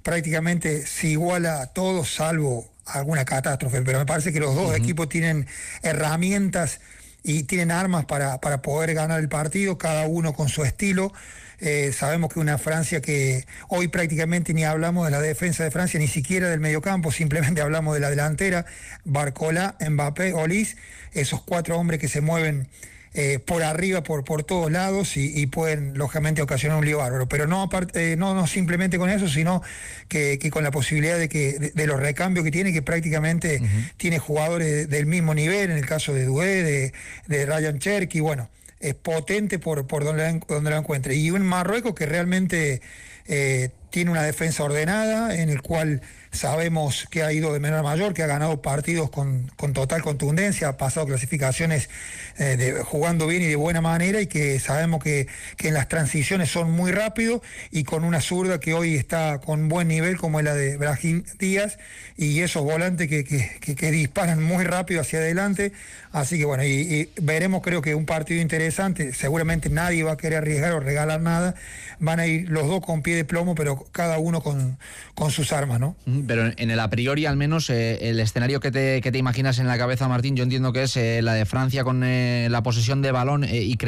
prácticamente se iguala a todos, salvo alguna catástrofe, pero me parece que los dos equipos tienen herramientas y tienen armas para poder ganar el partido, cada uno con su estilo. Sabemos que una Francia que hoy prácticamente ni hablamos de la defensa de Francia, ni siquiera del mediocampo, simplemente hablamos de la delantera, Barcola, Mbappé, Olise, esos 4 hombres que se mueven por arriba, por todos lados y pueden lógicamente ocasionar un lío bárbaro, pero no simplemente con eso, sino que con la posibilidad de los recambios que tiene, que prácticamente tiene jugadores del mismo nivel, en el caso de Doué, de Ryan Cherki, bueno, es potente por donde la encuentre. Y un Marruecos que realmente tiene una defensa ordenada, en el cual sabemos que ha ido de menor a mayor, que ha ganado partidos con total contundencia, ha pasado clasificaciones jugando bien y de buena manera, y que sabemos que en las transiciones son muy rápidos, y con una zurda que hoy está con buen nivel como es la de Brahim Díaz, y esos volantes que disparan muy rápido hacia adelante. Así que bueno, y veremos, creo que un partido interesante. Seguramente nadie va a querer arriesgar o regalar nada, van a ir los dos con pie de plomo, pero cada uno con sus armas, ¿no? Pero en el a priori, al menos, el escenario que te imaginas en la cabeza, Martín, yo entiendo que es la de Francia con la posesión de balón y